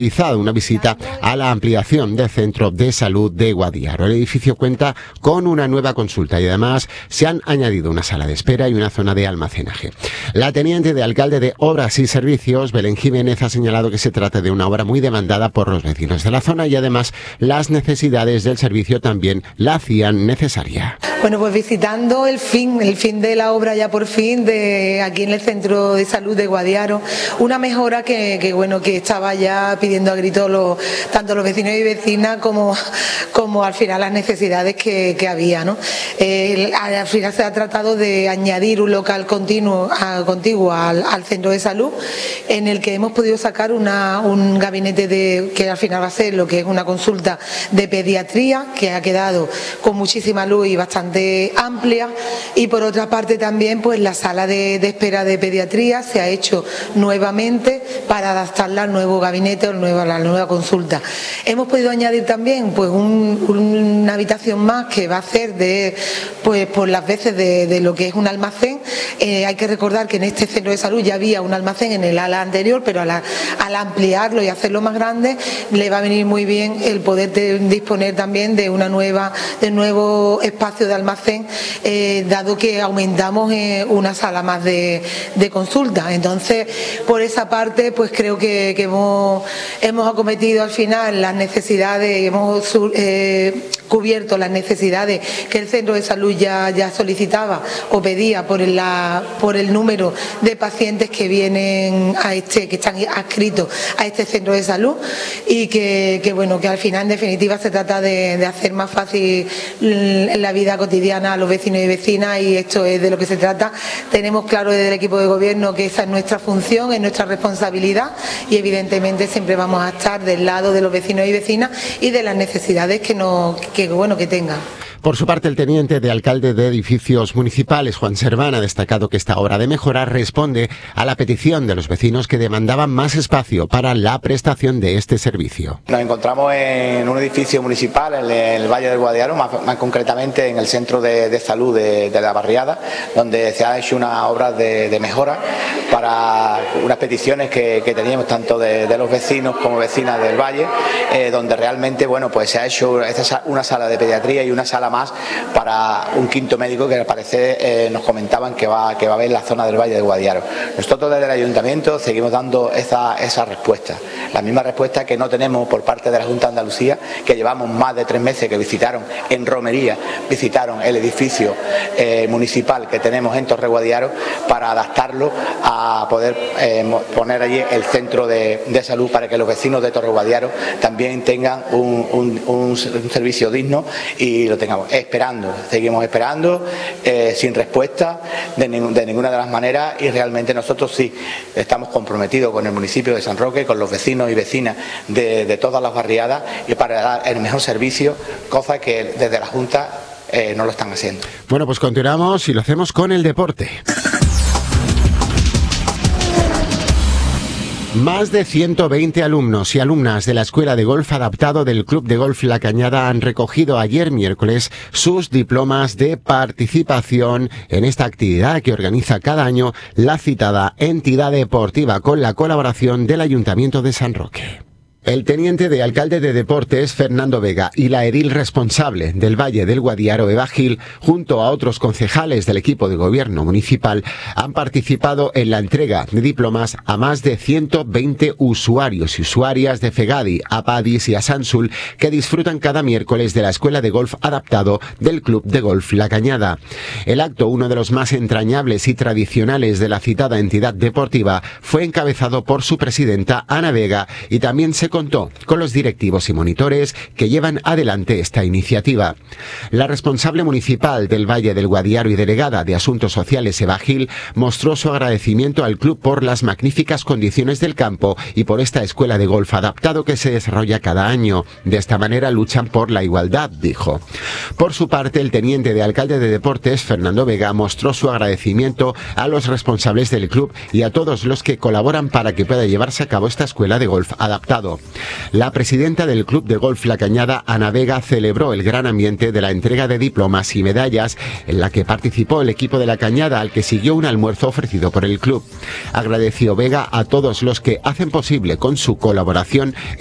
realizado una visita a la ampliación del Centro de Salud de Guadiaro. El edificio cuenta con una nueva consulta y además se han añadido una sala de espera y una zona de almacenaje. La teniente de alcalde de Obras y Servicios, Belén Jiménez, ha señalado que se trata de una obra muy demandada por los vecinos de la zona y además las necesidades del servicio también la hacían necesaria. Bueno, pues visitando el fin de la obra ya por fin de aquí en el Centro de Salud de Guadiaro, una mejora que estaba ya pidiendo a gritos tanto los vecinos y vecinas como al final las necesidades que había, ¿no? Al final se ha tratado de añadir un local contiguo al centro de salud, en el que hemos podido sacar un gabinete que al final va a ser lo que es una consulta de pediatría, que ha quedado con muchísima luz y bastante amplia, y por otra parte también pues la sala de espera de pediatría se ha hecho nuevamente para adaptarla al nuevo gabinete o a la nueva consulta. Hemos podido añadir también pues una habitación más que va a ser por las veces de lo que es un almacén. Hay que recordar que en este centro de salud ya había un almacén en el ala anterior, pero al ampliarlo y hacerlo más grande le va a venir muy bien el poder disponer también de de nuevo espacio de almacén, dado que aumentamos una sala más de consulta. Entonces, por esa parte, pues creo que hemos acometido al final las necesidades, hemos cubierto las necesidades que el centro de salud ya solicitaba o pedía por el número de pacientes que vienen que están adscritos a este centro de salud, y que al final en definitiva se trata de hacer más fácil la vida cotidiana a los vecinos y vecinas, y esto es de lo que se trata. Tenemos claro desde el equipo de gobierno que esa es nuestra función, es nuestra responsabilidad, y evidentemente siempre vamos a estar del lado de los vecinos y vecinas y de las necesidades que tengan. Por su parte, el teniente de alcalde de Edificios Municipales, Juan Serván, ha destacado que esta obra de mejora responde a la petición de los vecinos que demandaban más espacio para la prestación de este servicio. Nos encontramos en un edificio municipal en el Valle del Guadiaro, más concretamente en el Centro de Salud de la barriada, donde se ha hecho una obra de mejora para unas peticiones que teníamos tanto de los vecinos como vecinas del Valle, donde realmente pues se ha hecho una sala de pediatría y una sala más para un quinto médico que al parecer nos comentaban que va a haber en la zona del Valle de Guadiaro. Nosotros desde el Ayuntamiento seguimos dando esa respuesta, la misma respuesta que no tenemos por parte de la Junta de Andalucía, que llevamos más de 3 meses que visitaron en romería, visitaron el edificio municipal que tenemos en Torre Guadiaro para adaptarlo a poder poner allí el centro de salud, para que los vecinos de Torre Guadiaro también tengan un servicio digno y lo tengamos. Seguimos esperando sin respuesta de ninguna de las maneras, y realmente nosotros sí estamos comprometidos con el municipio de San Roque, con los vecinos y vecinas de todas las barriadas, y para dar el mejor servicio, cosa que desde la Junta no lo están haciendo. Bueno, pues continuamos y lo hacemos con el deporte. Más de 120 alumnos y alumnas de la Escuela de Golf Adaptado del Club de Golf La Cañada han recogido ayer miércoles sus diplomas de participación en esta actividad que organiza cada año la citada entidad deportiva con la colaboración del Ayuntamiento de San Roque. El teniente de alcalde de Deportes, Fernando Vega, y la edil responsable del Valle del Guadiaro, Eva Gil, junto a otros concejales del equipo de gobierno municipal, han participado en la entrega de diplomas a más de 120 usuarios y usuarias de Fegadi, Apadis y Asansul, que disfrutan cada miércoles de la Escuela de Golf Adaptado del Club de Golf La Cañada. El acto, uno de los más entrañables y tradicionales de la citada entidad deportiva, fue encabezado por su presidenta, Ana Vega, y también se contó con los directivos y monitores que llevan adelante esta iniciativa. La responsable municipal del Valle del Guadiaro y delegada de Asuntos Sociales, Eva Gil, mostró su agradecimiento al club por las magníficas condiciones del campo y por esta escuela de golf adaptado que se desarrolla cada año. De esta manera luchan por la igualdad, dijo. Por su parte, el teniente de alcalde de Deportes, Fernando Vega, mostró su agradecimiento a los responsables del club y a todos los que colaboran para que pueda llevarse a cabo esta escuela de golf adaptado. La presidenta del Club de Golf La Cañada, Ana Vega, celebró el gran ambiente de la entrega de diplomas y medallas en la que participó el equipo de La Cañada, al que siguió un almuerzo ofrecido por el club. Agradeció Vega a todos los que hacen posible con su colaboración